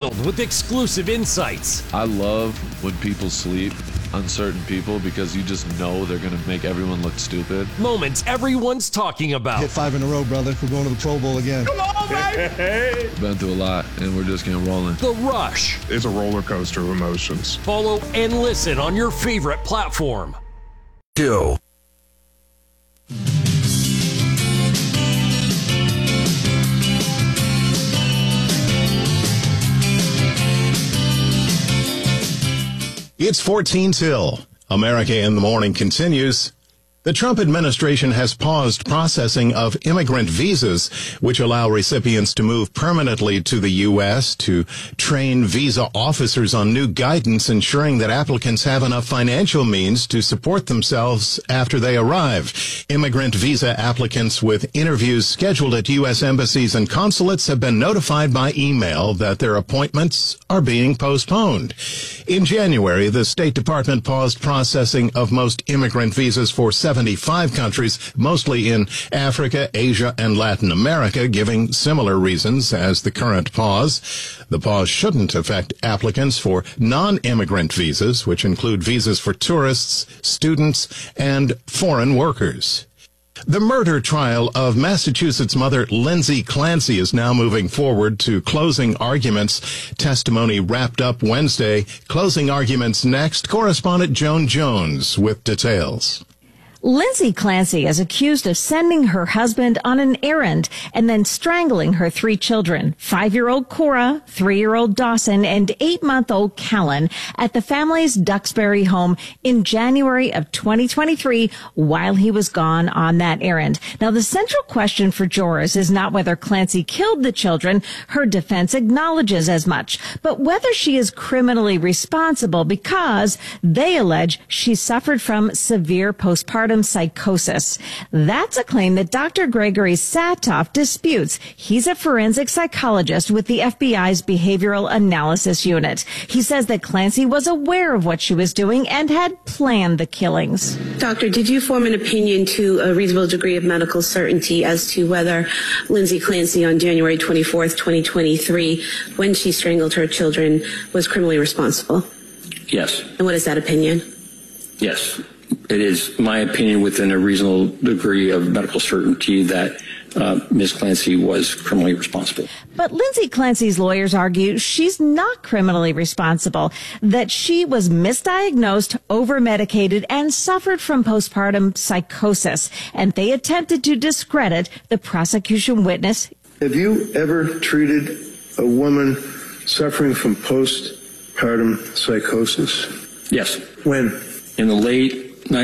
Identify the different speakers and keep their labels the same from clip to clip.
Speaker 1: filled with exclusive insights.
Speaker 2: I love when people sleep on certain people because you just know they're going to make everyone look stupid.
Speaker 1: Moments everyone's talking about.
Speaker 3: Hit 5 in a row, brother. We're going to the Pro Bowl again.
Speaker 1: Come on, baby!
Speaker 2: Been through a lot, and we're just getting rolling.
Speaker 1: The Rush.
Speaker 4: It's a roller coaster of emotions.
Speaker 1: Follow and listen on your favorite platform.
Speaker 5: Go.
Speaker 6: It's 14 till. America in the Morning continues. The Trump administration has paused processing of immigrant visas, which allow recipients to move permanently to the U.S. to train visa officers on new guidance, ensuring that applicants have enough financial means to support themselves after they arrive. Immigrant visa applicants with interviews scheduled at U.S. embassies and consulates have been notified by email that their appointments are being postponed. In January, the State Department paused processing of most immigrant visas for 75 countries, mostly in Africa, Asia, and Latin America, giving similar reasons as the current pause. The pause shouldn't affect applicants for non-immigrant visas, which include visas for tourists, students, and foreign workers. The murder trial of Massachusetts mother Lindsay Clancy is now moving forward to closing arguments. Testimony wrapped up Wednesday. Closing arguments next. Correspondent Joan Jones with details.
Speaker 7: Lindsay Clancy is accused of sending her husband on an errand and then strangling her 3 children, 5-year-old Cora, 3-year-old Dawson, and 8-month-old Callan at the family's Duxbury home in January of 2023 while he was gone on that errand. Now, the central question for jurors is not whether Clancy killed the children, her defense acknowledges as much, but whether she is criminally responsible because they allege she suffered from severe postpartum psychosis. That's a claim that Dr. Gregory Satoff disputes. He's a forensic psychologist with the FBI's Behavioral Analysis Unit. He says that Clancy was aware of what she was doing and had planned the killings.
Speaker 8: Doctor, did you form an opinion to a reasonable degree of medical certainty as to whether Lindsay Clancy on January 24th, 2023, when she strangled her children, was criminally responsible?
Speaker 9: Yes.
Speaker 8: And what is that opinion?
Speaker 9: Yes. It is my opinion within a reasonable degree of medical certainty that Ms. Clancy was criminally responsible.
Speaker 7: But Lindsay Clancy's lawyers argue she's not criminally responsible, that she was misdiagnosed, over-medicated, and suffered from postpartum psychosis. And they attempted to discredit the prosecution witness.
Speaker 10: Have you ever treated a woman suffering from postpartum psychosis?
Speaker 9: Yes.
Speaker 10: When?
Speaker 9: In the late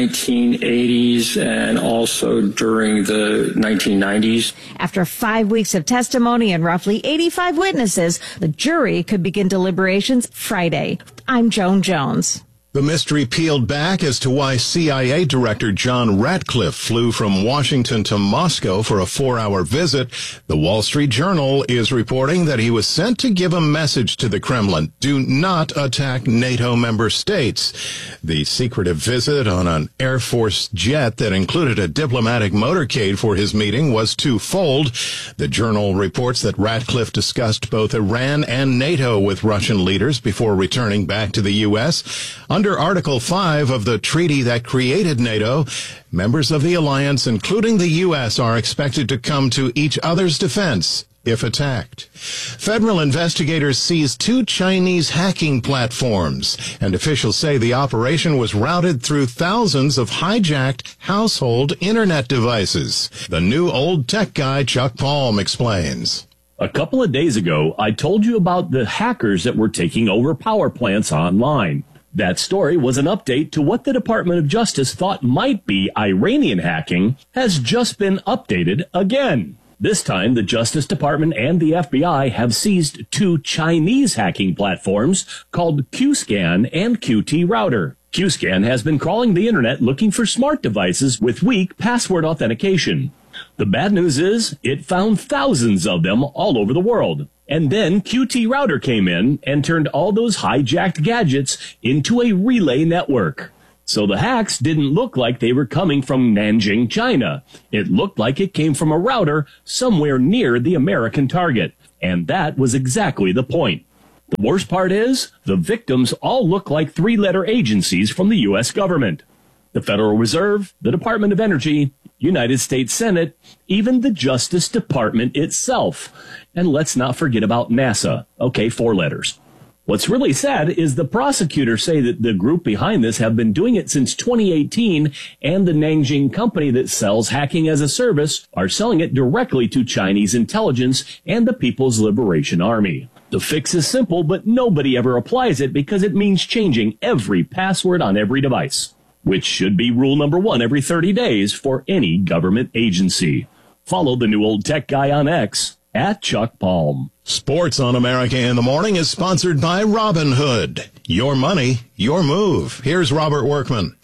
Speaker 9: 1980s and also during the 1990s.
Speaker 7: After 5 weeks of testimony and roughly 85 witnesses, the jury could begin deliberations Friday. I'm Joan Jones.
Speaker 6: The mystery peeled back as to why CIA Director John Ratcliffe flew from Washington to Moscow for a 4-hour visit. The Wall Street Journal is reporting that he was sent to give a message to the Kremlin: do not attack NATO member states. The secretive visit on an Air Force jet that included a diplomatic motorcade for his meeting was twofold. The Journal reports that Ratcliffe discussed both Iran and NATO with Russian leaders before returning back to the U.S. Under Article 5 of the treaty that created NATO, members of the alliance, including the U.S., are expected to come to each other's defense if attacked. Federal investigators seized 2 Chinese hacking platforms, and officials say the operation was routed through thousands of hijacked household internet devices. The new old tech guy Chuck Palm explains.
Speaker 11: A couple of days ago, I told you about the hackers that were taking over power plants online. That story was an update to what the Department of Justice thought might be Iranian hacking has just been updated again. This time, the Justice Department and the FBI have seized 2 Chinese hacking platforms called QScan and QT Router. QScan has been crawling the internet looking for smart devices with weak password authentication. The bad news is it found thousands of them all over the world. And then QT Router came in and turned all those hijacked gadgets into a relay network. So the hacks didn't look like they were coming from Nanjing, China. It looked like it came from a router somewhere near the American target. And that was exactly the point. The worst part is, the victims all look like three-letter agencies from the U.S. government. The Federal Reserve, the Department of Energy, United States Senate, even the Justice Department itself. And let's not forget about NASA. Okay, 4 letters. What's really sad is the prosecutors say that the group behind this have been doing it since 2018, and the Nanjing company that sells hacking as a service are selling it directly to Chinese intelligence and the People's Liberation Army. The fix is simple, but nobody ever applies it because it means changing every password on every device, which should be rule number 1 every 30 days for any government agency. Follow the new old tech guy on X at Chuck Palm.
Speaker 6: Sports on America in the Morning is sponsored by Robinhood. Your money, your move. Here's Robert Workman.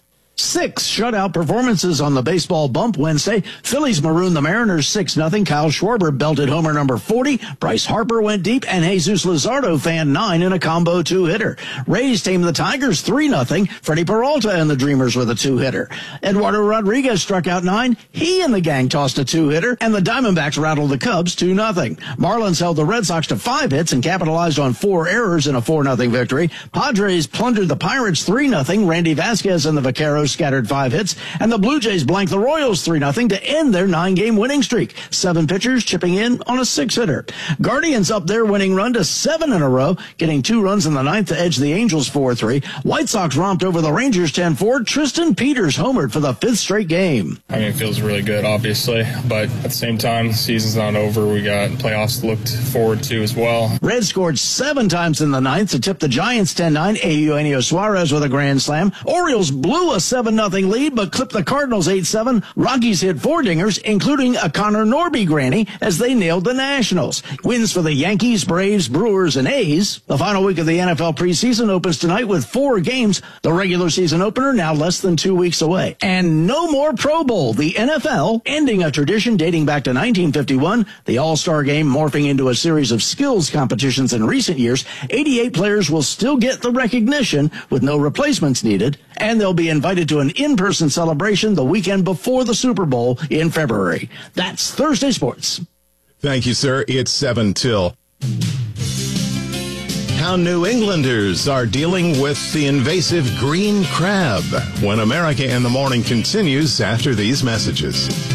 Speaker 5: 6 shutout performances on the baseball bump Wednesday. Phillies marooned the Mariners 6-0. Kyle Schwarber belted homer number 40. Bryce Harper went deep, and Jesus Luzardo fanned 9 in a combo 2-hitter. Rays tamed the Tigers 3-0. Freddie Peralta and the Dreamers with a 2-hitter. Eduardo Rodriguez struck out 9. He and the gang tossed a 2-hitter, and the Diamondbacks rattled the Cubs 2-0. Marlins held the Red Sox to 5 hits and capitalized on 4 errors in a 4-0 victory. Padres plundered the Pirates 3-0. Randy Vasquez and the Vaqueros scattered 5 hits, and the Blue Jays blanked the Royals 3-0 to end their 9-game winning streak. 7 pitchers chipping in on a 6-hitter. Guardians up their winning run to 7 in a row, getting 2 runs in the 9th to edge the Angels 4-3. White Sox romped over the Rangers 10-4. Tristan Peters homered for the 5th straight game.
Speaker 12: I mean, it feels really good, obviously, but at the same time, the season's not over. We got playoffs to look forward to as well.
Speaker 5: Reds scored 7 times in the 9th to tip the Giants 10-9. Eugenio Suarez with a grand slam. Orioles blew a 7-0 lead, but clipped the Cardinals 8-7. Rockies hit 4 dingers, including a Connor Norby granny, as they nailed the Nationals. Wins for the Yankees, Braves, Brewers, and A's. The final week of the NFL preseason opens tonight with 4 games. The regular season opener now less than 2 weeks away. And no more Pro Bowl. The NFL ending a tradition dating back to 1951. The All-Star Game morphing into a series of skills competitions in recent years. 88 players will still get the recognition with no replacements needed, and they'll be invited to an in-person celebration the weekend before the Super Bowl in February. That's Thursday Sports.
Speaker 6: Thank you, sir. It's 7 till. How New Englanders are dealing with the invasive green crab when America in the Morning continues after these messages.